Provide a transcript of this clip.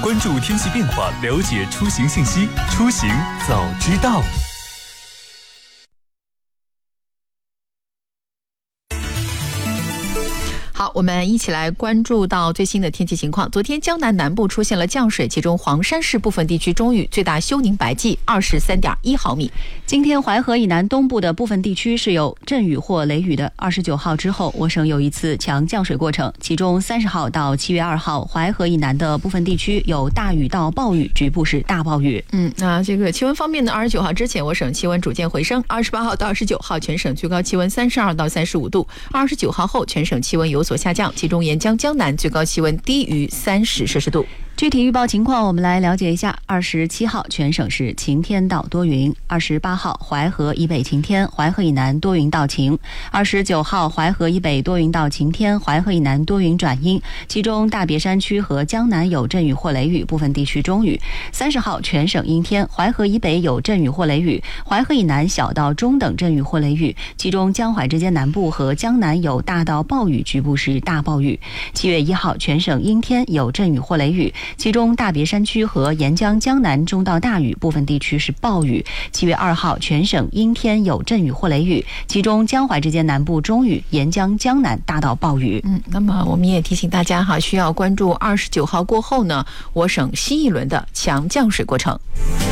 关注天气变化，了解出行信息，出行早知道。 好，我们一起来关注到最新的天气情况。昨天江南南部出现了降水，其中黄山市部分地区中雨，最大休宁白济23.1毫米。 今天淮河以南东部的部分地区是有阵雨或雷雨的。29号之后，我省有一次强降水过程，其中30号到7月2号，淮河以南的部分地区有大雨到暴雨，局部是大暴雨。 那这个气温方面呢，29号之前我省气温逐渐回升，28号到29号全省最高气温32到35度，29号后全省气温有所下降，其中沿江江南最高气温低于30摄氏度。 具体预报情况我们来了解一下。27号全省是晴天到多云，28号淮河以北晴天，淮河以南多云到晴，29号淮河以北多云到晴天，淮河以南多云转阴，其中大别山区和江南有阵雨或雷雨，部分地区中雨。30号全省阴天，淮河以北有阵雨或雷雨，淮河以南小到中等阵雨或雷雨，其中江淮之间南部和江南有大到暴雨，局部是大暴雨。7月1号全省阴天，有阵雨或雷雨，其中大别山区和沿江江南中到大雨，部分地区是暴雨。7月2号全省阴天，有阵雨或雷雨，其中江淮之间南部中雨，沿江江南大到暴雨。 那么我们也提醒大家需要关注29号过后呢，我省新一轮的强降水过程。